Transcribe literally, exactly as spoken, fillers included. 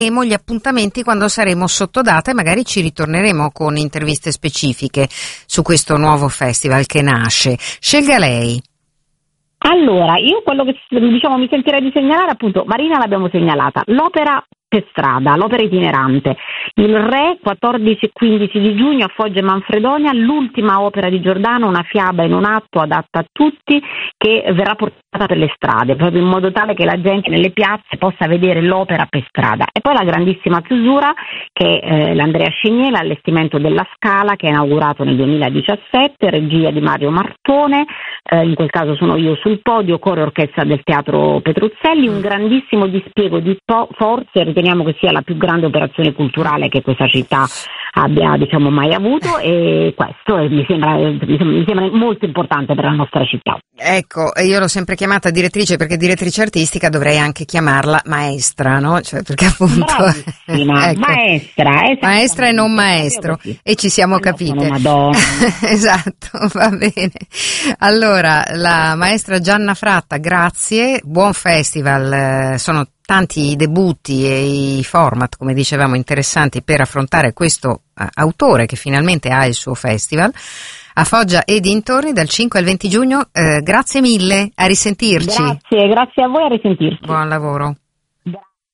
gli appuntamenti quando saremo sotto data e magari ci ritorneremo con interviste specifiche su questo nuovo festival che nasce. Scelga lei. Allora, io quello che diciamo mi sentirei di segnalare, appunto, Marina l'abbiamo segnalata, l'opera per strada, l'opera itinerante, il Re quattordici e quindici di giugno a Foggia e Manfredonia, l'ultima opera di Giordano, una fiaba in un atto adatta a tutti, che verrà portata per le strade, proprio in modo tale che la gente nelle piazze possa vedere l'opera per strada. E poi la grandissima chiusura, che è eh, l'Andrea Scegné, l'allestimento della Scala, che è inaugurato nel duemiladiciassette, regia di Mario Martone, eh, in quel caso sono io sul podio, coro e orchestra del Teatro Petruzzelli, un grandissimo dispiego di po- forze, riteniamo che sia la più grande operazione culturale che questa città abbia, diciamo, mai avuto, e questo eh, mi sembra, eh, mi sembra molto importante per la nostra città. Ecco, io l'ho sempre chiamata direttrice perché direttrice artistica dovrei anche chiamarla maestra, no? Cioè, perché appunto ecco, maestra, maestra e non maestro, e ci siamo capite. Madonna. Esatto, va bene. Allora, la maestra Gianna Fratta, grazie, buon festival, sono tanti i debutti e i format, come dicevamo, interessanti per affrontare questo uh, autore che finalmente ha il suo festival a Foggia e dintorni dal cinque al venti giugno. Eh, grazie mille, a risentirci. Grazie, grazie a voi, a risentirci. Buon lavoro.